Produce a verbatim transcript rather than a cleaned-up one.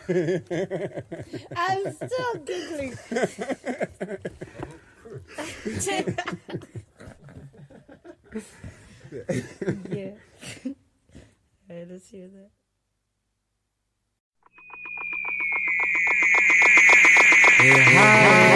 I'm still giggling. Yeah. All right, let's hear that. Yeah, hi.